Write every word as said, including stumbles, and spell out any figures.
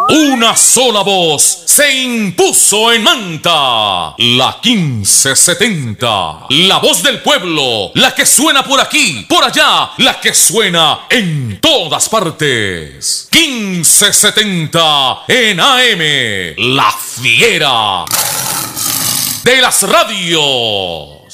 Una sola voz se impuso en Manta. La quince setenta. La voz del pueblo. La que suena por aquí, por allá. La que suena en todas partes. quince setenta en A M. La fiera de las radios.